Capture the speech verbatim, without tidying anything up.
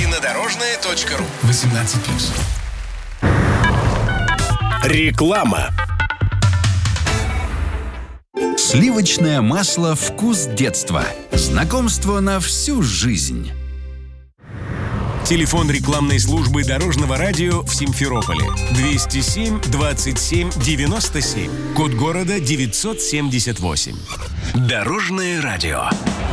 Единодорожная точка ру. восемнадцать плюс. Реклама. Сливочное масло «Вкус детства». Знакомство на всю жизнь. Телефон рекламной службы Дорожного радио в Симферополе. двести семь двадцать семь девяносто семь. Код города девятьсот семьдесят восемь. Дорожное радио.